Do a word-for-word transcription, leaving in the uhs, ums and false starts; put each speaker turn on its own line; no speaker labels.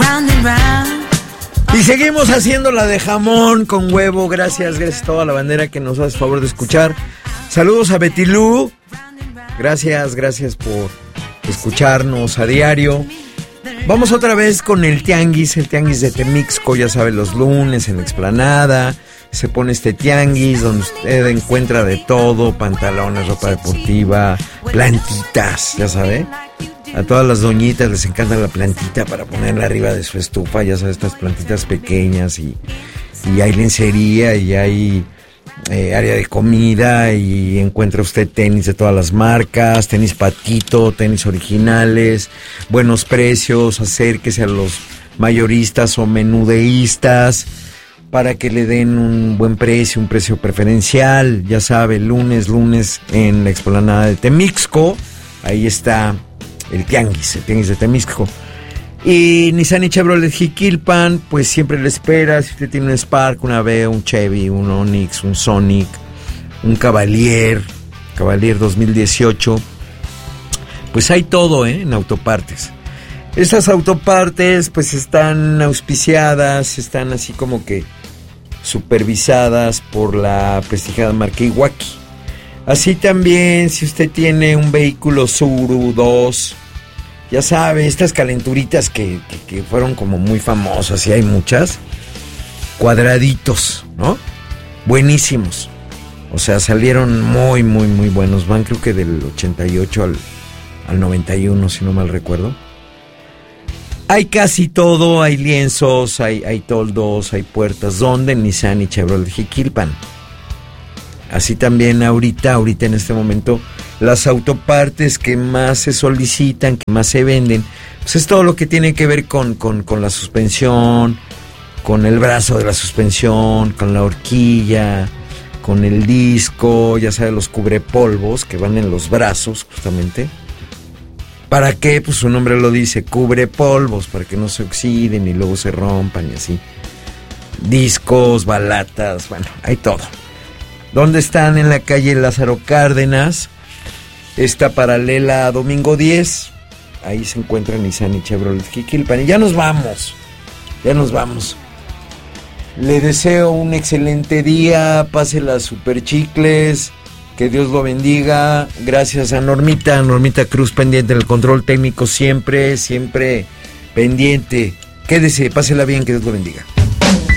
Y seguimos haciendo la de jamón con huevo. Gracias, gracias a toda la bandera que nos hace favor de escuchar. Saludos a Betilú. Gracias, gracias por escucharnos a diario. Vamos otra vez con el tianguis, el tianguis de Temixco, ya sabe, los lunes en la explanada. Se pone este tianguis donde usted encuentra de todo: pantalones, ropa deportiva, plantitas, ya sabe. A todas las doñitas les encanta la plantita para ponerla arriba de su estufa, ya sabes, estas plantitas pequeñas, y, y hay lencería y hay eh, área de comida, y encuentra usted tenis de todas las marcas, tenis Patito, tenis originales, buenos precios. Acérquese a los mayoristas o menudeístas para que le den un buen precio, un precio preferencial. Ya sabe, lunes, lunes en la explanada de Temixco, ahí está el tianguis, el tianguis de Temixco. Y Nissan y Chevrolet Jiquilpan, pues siempre le espera. Si usted tiene un Spark, una V, un Chevy, un Onix, un Sonic, un Cavalier, Cavalier dos mil dieciocho, pues hay todo, ¿eh? En autopartes. Estas autopartes pues están auspiciadas, están así como que supervisadas por la prestigiada marca Iwaki. Así también, si usted tiene un vehículo Tsuru dos, ya sabe, estas calenturitas que, que, que fueron como muy famosas, y hay muchas, cuadraditos, ¿no? Buenísimos. O sea, salieron muy, muy, muy buenos. Van creo que del ochenta y ocho al, al noventa y uno, si no mal recuerdo. Hay casi todo, hay lienzos, hay, hay toldos, hay puertas. ¿Dónde? Nissan y Chevrolet Jiquilpan. Así también ahorita, ahorita en este momento, las autopartes que más se solicitan, que más se venden, pues es todo lo que tiene que ver con, con, con la suspensión, con el brazo de la suspensión, con la horquilla, con el disco, ya sabes, los cubrepolvos que van en los brazos, justamente. ¿Para qué? Pues su nombre lo dice, cubre polvos, para que no se oxiden y luego se rompan y así. Discos, balatas, bueno, hay todo. ¿Dónde están? En la calle Lázaro Cárdenas, está paralela a Domingo diez. Ahí se encuentran Nissan y Chevrolet Jiquilpan. Y ya nos vamos, ya nos vamos. Le deseo un excelente día, pásela super chicles, que Dios lo bendiga. Gracias a Normita, Normita Cruz, pendiente del control técnico, siempre, siempre pendiente. Quédese, pásela bien, que Dios lo bendiga.